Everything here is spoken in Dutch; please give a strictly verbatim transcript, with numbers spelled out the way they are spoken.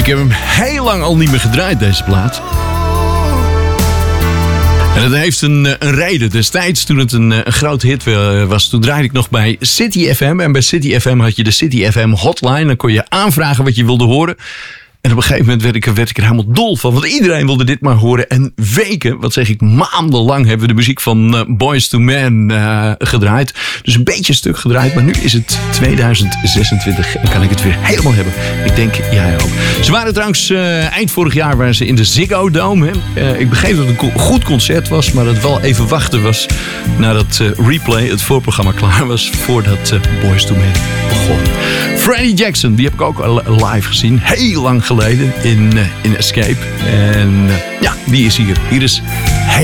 Ik heb hem heel lang al niet meer gedraaid, deze plaat. En dat heeft een, een reden. Destijds, toen het een, een grote hit was, toen draaide ik nog bij City F M. En bij City F M had je de City F M hotline. Dan kon je aanvragen wat je wilde horen. En op een gegeven moment werd ik, werd ik er helemaal dol van. Want iedereen wilde dit maar horen. En weken, wat zeg ik, maandenlang hebben we de muziek van uh, Boyz two Men uh, gedraaid. Dus een beetje stuk gedraaid. Maar nu is het tweeduizend zesentwintig en kan ik het weer helemaal hebben. Ik denk, jij ook. Ze waren trouwens, uh, eind vorig jaar waren ze in de Ziggo Dome. Hè. Uh, ik begreep dat het een goed concert was. Maar dat het wel even wachten was nadat uh, Replay, het voorprogramma, klaar was. Voordat uh, Boyz two Men begon. Freddie Jackson, die heb ik ook al live gezien. Heel lang geleden in, uh, in Escape. En uh, ja, die is hier. Hier is